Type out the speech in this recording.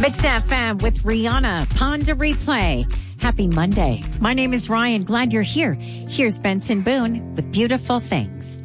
Mixed FM with Rihanna, Ponda Replay. Happy Monday. My name is Ryan. Glad you're here. Here's Benson Boone with Beautiful Things.